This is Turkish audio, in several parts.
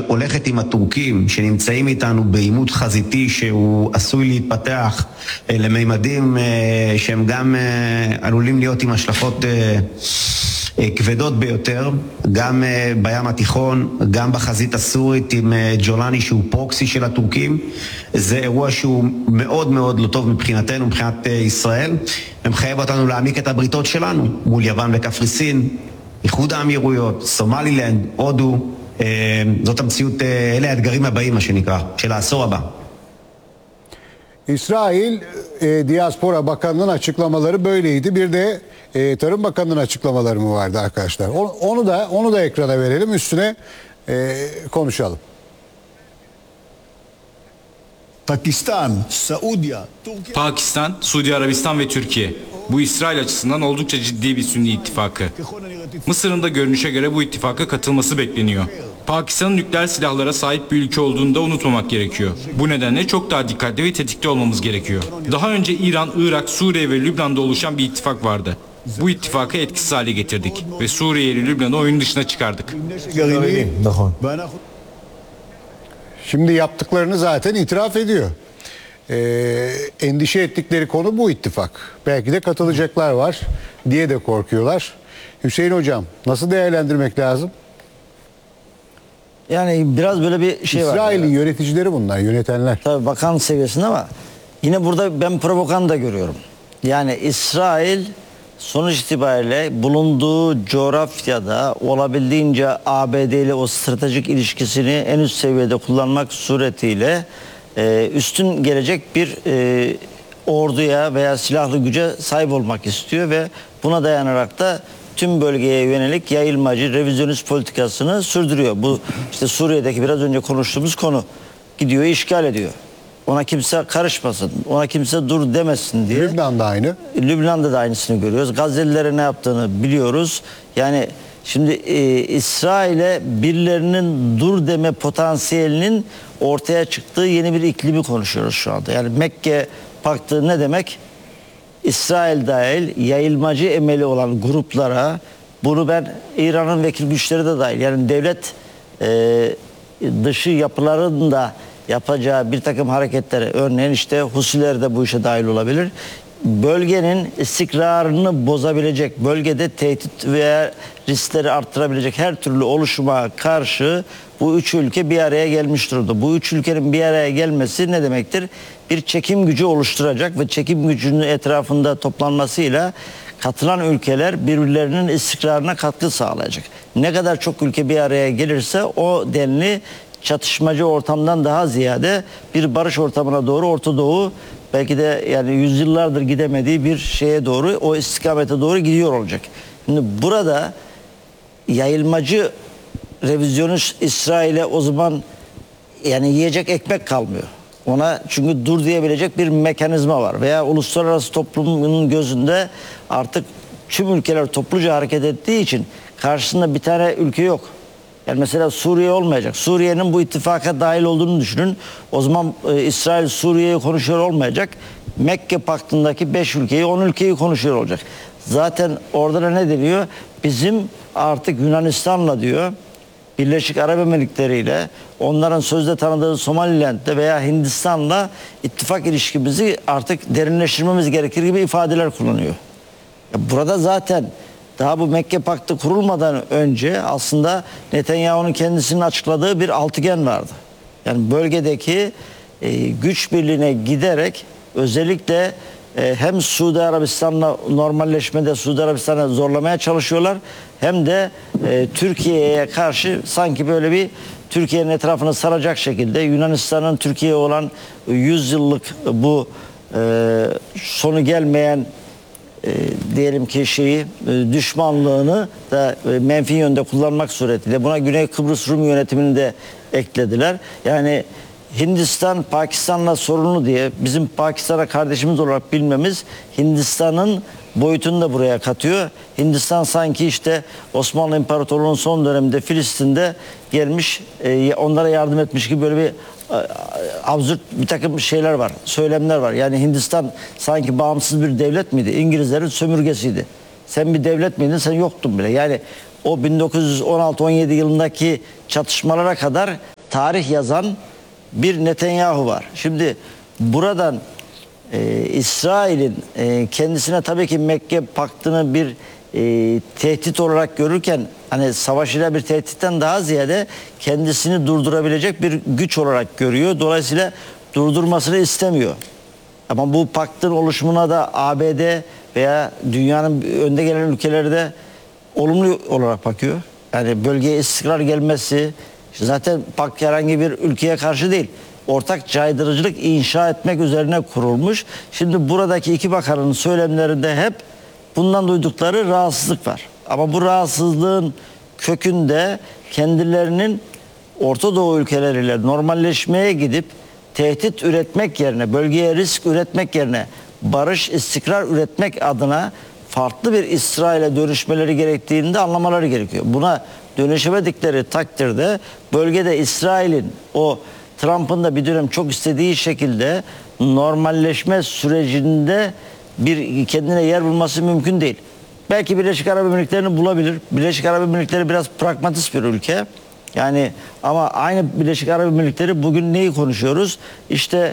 הולכת עם הטורקים שנמצאים איתנו בעימות חזיתי שהוא עשוי להתפתח לממדים שהם גם עלולים להיות עם השלכות כבדות ביותר, גם בים התיכון, גם בחזית הסורית עם ג'ולני שהוא פרוקסי של הטורקים. זה אירוע שהוא מאוד מאוד לא טוב מבחינתנו, מבחינת ישראל, ומחייב אותנו להעמיק את הבריתות שלנו מול יוון וקפריסין, איחוד האמירויות, סומלילנד, הודו. זאת המציאות, אלה האתגרים הבאים מה שנקרא, של העשור הבא. İsrail Diaspora Bakanlığı'nın açıklamaları böyleydi. Bir de Tarım Bakanlığı'nın açıklamaları mı vardı arkadaşlar? Onu da ekrana verelim, üstüne konuşalım. Pakistan, Suudi Arabistan ve Türkiye. Bu İsrail açısından oldukça ciddi bir Sünni ittifakı. Mısır'ın da görünüşe göre bu ittifaka katılması bekleniyor. Pakistan'ın nükleer silahlara sahip bir ülke olduğunu da unutmamak gerekiyor. Bu nedenle çok daha dikkatli ve tetikte olmamız gerekiyor. Daha önce İran, Irak, Suriye ve Lübnan'da oluşan bir ittifak vardı. Bu ittifakı etkisiz hale getirdik ve Suriye ile Lübnan'ı oyun dışına çıkardık. Şimdi yaptıklarını zaten itiraf ediyor. Endişe ettikleri konu bu ittifak. Belki de katılacaklar var diye de korkuyorlar. Hüseyin Hocam, nasıl değerlendirmek lazım? Yani biraz böyle bir şey var. İsrail'in yöneticileri bunlar, yönetenler. Tabii bakan seviyesinde ama yine burada ben provokan da görüyorum. Yani İsrail sonuç itibariyle bulunduğu coğrafyada olabildiğince ABD ile o stratejik ilişkisini en üst seviyede kullanmak suretiyle üstün gelecek bir orduya veya silahlı güce sahip olmak istiyor ve buna dayanarak da tüm bölgeye yönelik yayılmacı, revizyonist politikasını sürdürüyor. Bu işte Suriye'deki biraz önce konuştuğumuz konu. Gidiyor, işgal ediyor. Ona kimse karışmasın, ona kimse dur demesin diye. Lübnan'da aynı. Lübnan'da da aynısını görüyoruz. Gazelilere ne yaptığını biliyoruz. Yani şimdi İsrail'e birilerinin dur deme potansiyelinin ortaya çıktığı yeni bir iklimi konuşuyoruz şu anda. Yani Mekke Paktı ne demek? İsrail dahil yayılmacı emeli olan gruplara, bunu ben İran'ın vekil güçleri de dahil, yani devlet dışı yapıların da yapacağı bir takım hareketleri, örneğin işte Husiler de bu işe dahil olabilir. Bölgenin istikrarını bozabilecek, bölgede tehdit veya riskleri arttırabilecek her türlü oluşuma karşı bu üç ülke bir araya gelmiş durumda. Bu üç ülkenin bir araya gelmesi ne demektir? Bir çekim gücü oluşturacak ve çekim gücünün etrafında toplanmasıyla katılan ülkeler birbirlerinin istikrarına katkı sağlayacak. Ne kadar çok ülke bir araya gelirse o denli çatışmacı ortamdan daha ziyade bir barış ortamına doğru Orta Doğu belki de yani yüzyıllardır gidemediği bir şeye doğru, o istikamete doğru gidiyor olacak. Şimdi burada yayılmacı revizyonist İsrail'e o zaman yani yiyecek ekmek kalmıyor. Ona çünkü dur diyebilecek bir mekanizma var veya uluslararası toplumun gözünde artık tüm ülkeler topluca hareket ettiği için karşısında bir tane ülke yok. Yani mesela Suriye olmayacak. Suriye'nin bu ittifaka dahil olduğunu düşünün. O zaman İsrail Suriye'yi konuşuyor olmayacak. Mekke Paktı'ndaki 5 ülkeyi, 10 ülkeyi konuşuyor olacak. Zaten orada da ne deniyor? Bizim artık Yunanistan'la diyor, Birleşik Arap Emirlikleri ile onların sözde tanıdığı Somaliland'de veya Hindistan'la ittifak ilişkimizi artık derinleştirmemiz gerekir gibi ifadeler kullanıyor. Burada zaten daha bu Mekke Paktı kurulmadan önce aslında Netanyahu'nun kendisinin açıkladığı bir altıgen vardı. Yani bölgedeki güç birliğine giderek özellikle hem Suudi Arabistan'la normalleşmede Suudi Arabistan'ı zorlamaya çalışıyorlar, hem de Türkiye'ye karşı sanki böyle bir Türkiye'nin etrafını saracak şekilde Yunanistan'ın Türkiye'ye olan 100 yıllık bu sonu gelmeyen diyelim ki düşmanlığını da menfi yönde kullanmak suretiyle buna Güney Kıbrıs Rum yönetimini de eklediler. Yani Hindistan Pakistan'la sorunlu diye bizim Pakistan'a kardeşimiz olarak bilmemiz Hindistan'ın boyutunu da buraya katıyor. Hindistan sanki işte Osmanlı İmparatorluğu'nun son döneminde Filistin'de gelmiş onlara yardım etmiş gibi böyle bir absürt bir takım şeyler var, söylemler var. Yani Hindistan sanki bağımsız bir devlet miydi? İngilizlerin sömürgesiydi. Sen bir devlet miydin? Sen yoktun bile. Yani o 1916-17 yılındaki çatışmalara kadar tarih yazan bir Netanyahu var. Şimdi buradan İsrail'in kendisine tabii ki Mekke Paktı'nı bir tehdit olarak görürken, hani savaşıyla bir tehditten daha ziyade kendisini durdurabilecek bir güç olarak görüyor. Dolayısıyla durdurmasını istemiyor. Ama bu paktın oluşumuna da ABD veya dünyanın önde gelen ülkeleri de olumlu olarak bakıyor. Yani bölgeye istikrar gelmesi, zaten pakt herhangi bir ülkeye karşı değil, ortak caydırıcılık inşa etmek üzerine kurulmuş. Şimdi buradaki iki bakanın söylemlerinde hep bundan duydukları rahatsızlık var. Ama bu rahatsızlığın kökünde kendilerinin Orta Doğu ülkeleriyle normalleşmeye gidip tehdit üretmek yerine, bölgeye risk üretmek yerine barış, istikrar üretmek adına farklı bir İsrail'e dönüşmeleri gerektiğini de anlamaları gerekiyor. Buna dönüşemedikleri takdirde bölgede İsrail'in o Trump'ın da bir dönem çok istediği şekilde normalleşme sürecinde bir kendine yer bulması mümkün değil. Belki Birleşik Arap Emirlikleri'ni bulabilir. Birleşik Arap Emirlikleri biraz pragmatist bir ülke. Yani ama aynı Birleşik Arap Emirlikleri bugün neyi konuşuyoruz? İşte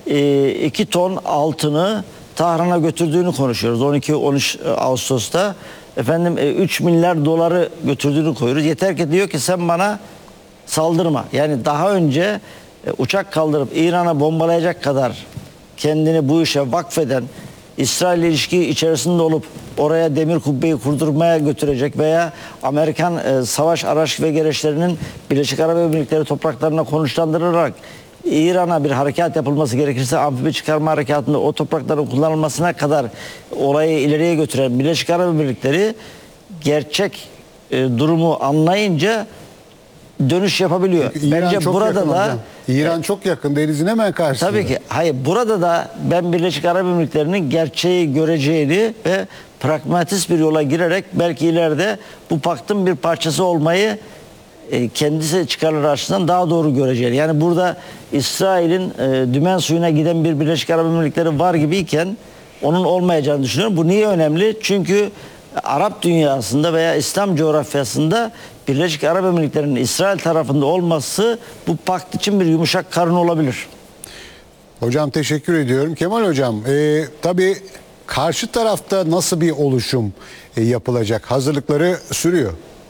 2 ton altını Tahran'a götürdüğünü konuşuyoruz. 12-13 Ağustos'ta. Efendim 3 milyar doları götürdüğünü koyuyoruz. Yeter ki diyor ki sen bana saldırma. Yani daha önce uçak kaldırıp İran'a bombalayacak kadar kendini bu işe vakfeden, İsrail ilişki içerisinde olup oraya demir kubbeyi kurdurmaya götürecek veya Amerikan savaş araç ve gereçlerinin Birleşik Arap Emirlikleri topraklarına konuşlandırılarak İran'a bir harekat yapılması gerekirse amfibi çıkarma harekatında o toprakların kullanılmasına kadar olayı ileriye götüren Birleşik Arap Emirlikleri gerçek durumu anlayınca dönüş yapabiliyor. İran Bence çok burada yakın da hocam. İran çok yakın, denizin hemen karşısında. tabii ki. Hayır, burada da ben Birleşik Arap Emirlikleri'nin gerçeği göreceğini ve pragmatist bir yola girerek belki ileride bu paktın bir parçası olmayı kendisi çıkarları açısından daha doğru göreceğini. Yani burada İsrail'in dümen suyuna giden bir Birleşik Arap Emirlikleri var gibiyken onun olmayacağını düşünüyorum. Bu niye önemli? Çünkü Arap dünyasında veya İslam coğrafyasında Birleşik Arap Emirlikleri'nin İsrail tarafında olması bu pakt için bir yumuşak karın olabilir. Hocam teşekkür ediyorum. Kemal Hocam, tabii karşı tarafta nasıl bir oluşum yapılacak? Hazırlıkları sürüyor.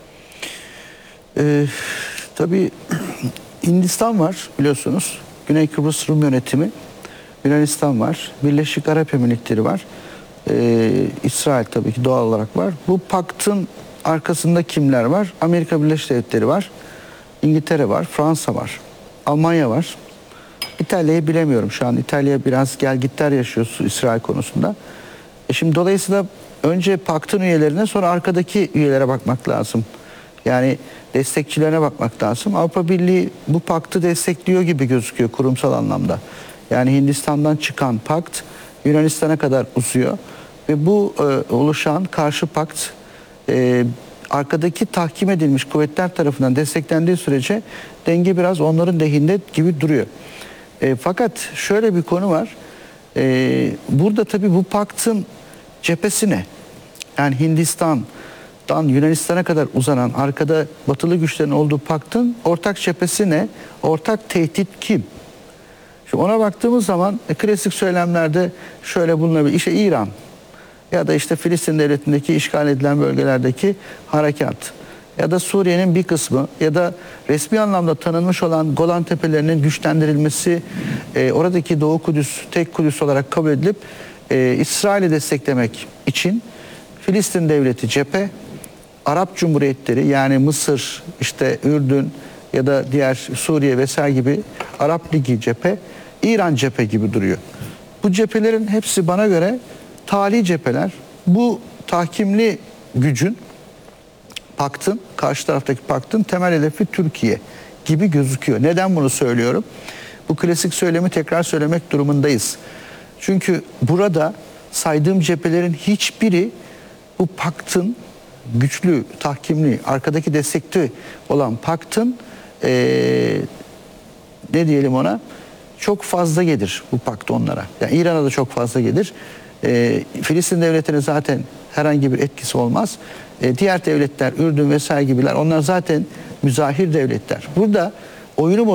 Tabii Hindistan var biliyorsunuz. Güney Kıbrıs Rum yönetimi. Yunanistan var. Birleşik Arap Emirlikleri var. İsrail tabii ki doğal olarak var. Bu paktın arkasında kimler var? Amerika Birleşik Devletleri var. İngiltere var. Fransa var. Almanya var. İtalya'yı bilemiyorum şu an. İtalya biraz gelgitler yaşıyor İsrail konusunda. Şimdi dolayısıyla önce paktın üyelerine, sonra arkadaki üyelere bakmak lazım. Yani destekçilerine bakmak lazım. Avrupa Birliği bu paktı destekliyor gibi gözüküyor kurumsal anlamda. Yani Hindistan'dan çıkan pakt Yunanistan'a kadar uzuyor. Ve bu oluşan karşı pakt arkadaki tahkim edilmiş kuvvetler tarafından desteklendiği sürece denge biraz onların lehinde gibi duruyor. Fakat şöyle bir konu var. Burada tabii bu paktın cephesi ne? Yani Hindistan'dan Yunanistan'a kadar uzanan arkada batılı güçlerin olduğu paktın ortak cephesi ne? Ortak tehdit kim? Şimdi ona baktığımız zaman klasik söylemlerde şöyle bulunabilir. İşte İran ya da işte Filistin devletindeki işgal edilen bölgelerdeki harekat ya da Suriye'nin bir kısmı ya da resmi anlamda tanınmış olan Golan Tepelerinin güçlendirilmesi, oradaki Doğu Kudüs tek Kudüs olarak kabul edilip İsrail'i desteklemek için Filistin devleti cephe, Arap Cumhuriyetleri yani Mısır, işte Ürdün ya da diğer Suriye vesaire gibi Arap Ligi cephe, İran cephe gibi duruyor. Bu cephelerin hepsi bana göre tali cepheler. Bu tahkimli gücün, paktın, karşı taraftaki paktın temel hedefi Türkiye gibi gözüküyor. Neden bunu söylüyorum? Bu klasik söylemi tekrar söylemek durumundayız. Çünkü burada saydığım cephelerin hiçbiri bu paktın güçlü, tahkimli, arkadaki destekli olan paktın ne diyelim ona, çok fazla gelir bu pakt onlara. Yani İran'a da çok fazla gelir. Filistin devletine zaten herhangi bir etkisi olmaz. Diğer devletler, Ürdün vesaire gibiler, onlar zaten müzahir devletler. Burada oyunu